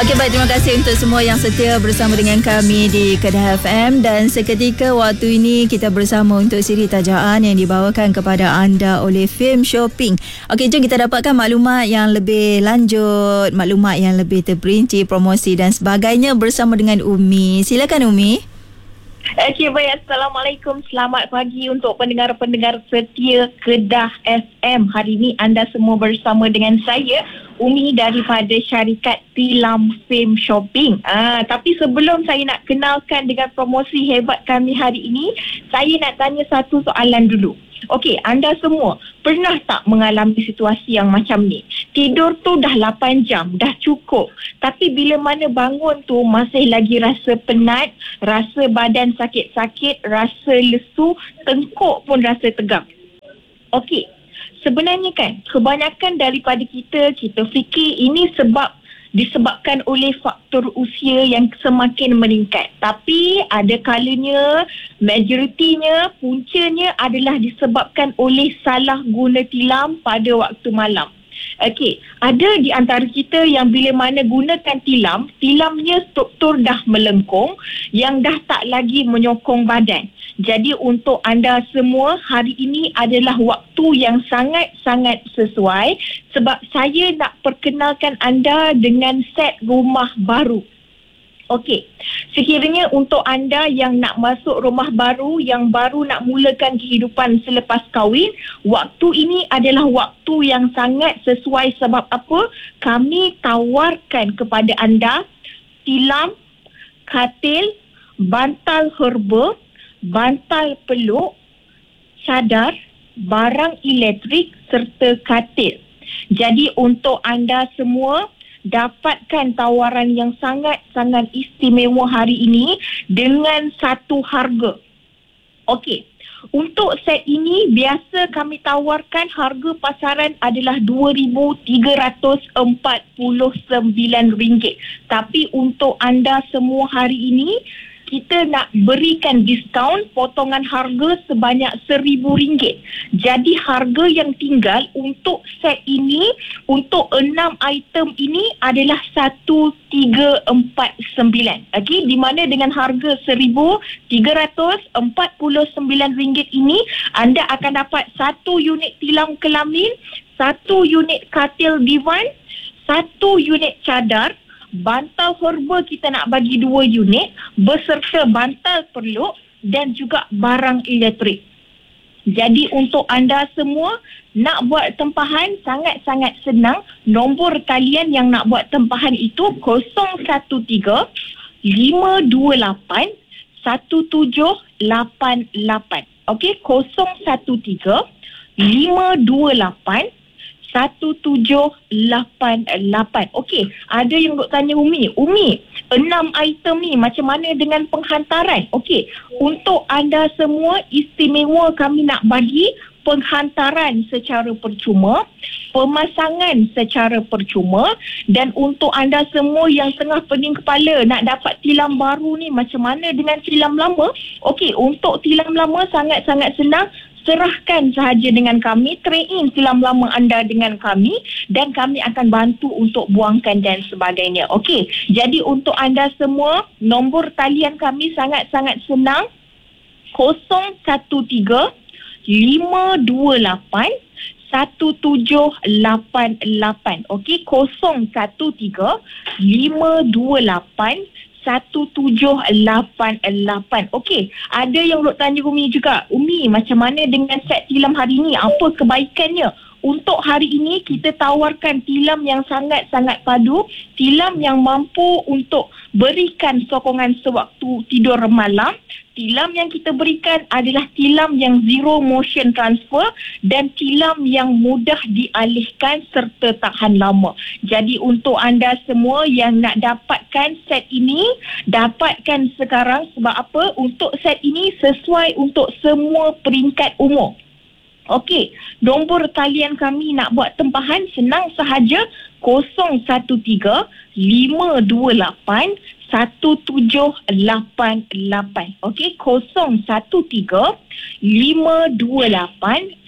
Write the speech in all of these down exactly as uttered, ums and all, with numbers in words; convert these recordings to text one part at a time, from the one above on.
Okey, baik, terima kasih untuk semua yang setia bersama dengan kami di Kedah F M. Dan seketika waktu ini kita bersama untuk siri tajaan yang dibawakan kepada anda oleh Fame Shopping. Okey, jom kita dapatkan maklumat yang lebih lanjut, maklumat yang lebih terperinci, promosi dan sebagainya bersama dengan Umi. Silakan Umi. Okey, baik. Assalamualaikum. Selamat pagi untuk pendengar-pendengar setia Kedah F M. Hari ini anda semua bersama dengan saya, Umi, daripada syarikat Tilam Fame Shopping. Ah, tapi sebelum saya nak kenalkan dengan promosi hebat kami hari ini, saya nak tanya satu soalan dulu. Okey, anda semua pernah tak mengalami situasi yang macam ni? Tidur tu dah lapan jam, dah cukup. Tapi bila mana bangun tu masih lagi rasa penat, rasa badan sakit-sakit, rasa lesu, tengkuk pun rasa tegang. Okey, sebenarnya kan kebanyakan daripada kita, kita fikir ini sebab disebabkan oleh faktor usia yang semakin meningkat. Tapi ada kalanya, majoritinya, puncanya adalah disebabkan oleh salah guna tilam pada waktu malam. Okey, ada di antara kita yang bila mana gunakan tilam, tilamnya struktur dah melengkung, yang dah tak lagi menyokong badan. Jadi untuk anda semua, hari ini adalah waktu yang sangat-sangat sesuai sebab saya nak perkenalkan anda dengan set rumah baru. Okey, sekiranya untuk anda yang nak masuk rumah baru, yang baru nak mulakan kehidupan selepas kahwin, waktu ini adalah waktu yang sangat sesuai. Sebab apa? Kami tawarkan kepada anda tilam, katil, bantal herba, bantal peluk, cadar, barang elektrik serta katil. Jadi untuk anda semua, dapatkan tawaran yang sangat-sangat istimewa hari ini dengan satu harga. Okey, untuk set ini biasa kami tawarkan harga pasaran adalah dua ribu tiga ratus empat puluh sembilan ringgit. Tapi untuk anda semua hari ini, kita nak berikan diskaun potongan harga sebanyak seribu ringgit. Jadi harga yang tinggal untuk set ini, untuk enam item ini adalah seribu tiga ratus empat puluh sembilan. Okey, di mana dengan harga seribu tiga ratus empat puluh sembilan ringgit ini, anda akan dapat satu unit tilam kelamin, satu unit katil divan, satu unit cadar, bantal herba kita nak bagi dua unit beserta bantal peluk dan juga barang elektrik. Jadi untuk anda semua nak buat tempahan sangat-sangat senang. Nombor talian yang nak buat tempahan itu kosong satu tiga lima dua lapan satu tujuh lapan lapan. Okey, kosong satu tiga lima dua lapan satu tujuh lapan lapan. Okey, ada yang nak tanya Umi, Umi, enam item ni macam mana dengan penghantaran? Okey, untuk anda semua istimewa kami nak bagi penghantaran secara percuma, pemasangan secara percuma, dan untuk anda semua yang tengah pening kepala nak dapat tilam baru ni macam mana dengan tilam lama? Okey, untuk tilam lama sangat-sangat senang. Serahkan sahaja dengan kami, trade in tilam lama anda dengan kami dan kami akan bantu untuk buangkan dan sebagainya. Okey, jadi untuk anda semua, nombor talian kami sangat-sangat senang, kosong satu tiga lima dua lapan satu tujuh lapan lapan. Okey, kosong satu tiga lima dua lapan satu tujuh lapan lapan. Okey, ada yang nak tanya Umi juga, Umi, macam mana dengan set tilam hari ini? Apa kebaikannya? Untuk hari ini kita tawarkan tilam yang sangat-sangat padu, tilam yang mampu untuk berikan sokongan sewaktu tidur malam. Tilam yang kita berikan adalah tilam yang zero motion transfer dan tilam yang mudah dialihkan serta tahan lama. Jadi untuk anda semua yang nak dapatkan set ini, dapatkan sekarang. Sebab apa? Untuk set ini sesuai untuk semua peringkat umur. Okey, nombor talian kami nak buat tempahan senang sahaja, kosong satu tiga lima dua lapan satu tujuh lapan lapan. Okey, kosong satu tiga lima dua lapan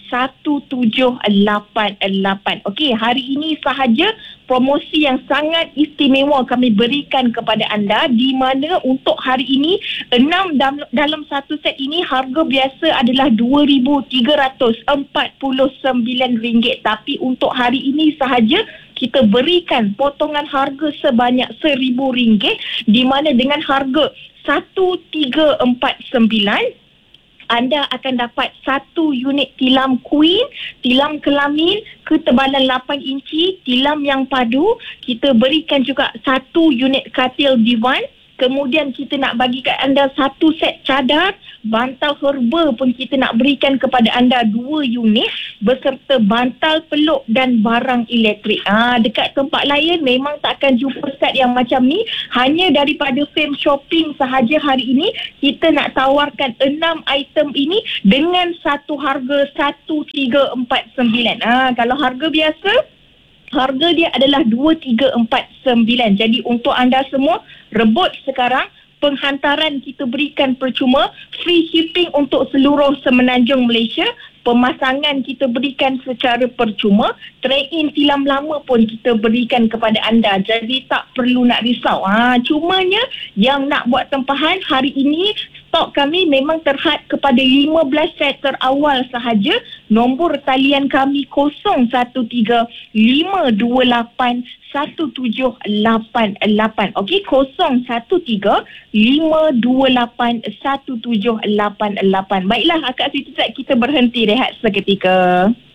satu tujuh lapan lapan. Okey, hari ini sahaja promosi yang sangat istimewa kami berikan kepada anda, di mana untuk hari ini enam dalam, dalam satu set ini harga biasa adalah dua ribu tiga ratus empat puluh sembilan ringgit, tapi untuk hari ini sahaja kita berikan potongan harga sebanyak seribu ringgit, di mana dengan harga satu tiga empat sembilan anda akan dapat satu unit tilam queen, tilam kelamin ketebalan lapan inci, tilam yang padu. Kita berikan juga satu unit katil divan. Kemudian kita nak bagi kat anda satu set cadar, bantal herba pun kita nak berikan kepada anda dua unit beserta bantal peluk dan barang elektrik. Ah, dekat tempat lain memang tak akan jumpa set yang macam ni. Hanya daripada Fame Shopping sahaja hari ini kita nak tawarkan enam item ini dengan satu harga satu tiga empat sembilan. Ah, kalau harga biasa harga dia adalah dua tiga empat sembilan. Jadi untuk anda semua, rebut sekarang. Penghantaran kita berikan percuma, free shipping untuk seluruh semenanjung Malaysia. Pemasangan kita berikan secara percuma. Trade-in tilam lama pun kita berikan kepada anda. Jadi tak perlu nak risau. Ha, cumanya yang nak buat tempahan hari ini, stok kami memang terhad kepada lima belas set terawal sahaja. Nombor talian kami kosong satu tiga lima dua lapan satu tujuh lapan lapan. Okey, kosong satu tiga lima dua lapan satu tujuh lapan lapan. Baiklah, Akak Siti Said, kita berhenti rehat seketika.